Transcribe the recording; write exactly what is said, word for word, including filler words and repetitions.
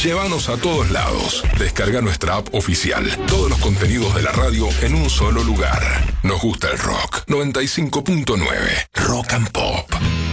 Llévanos a todos lados. Descarga nuestra app oficial. Todos los contenidos de la radio en un solo lugar. Nos gusta el rock. noventa y cinco punto nueve. Rock and Pop.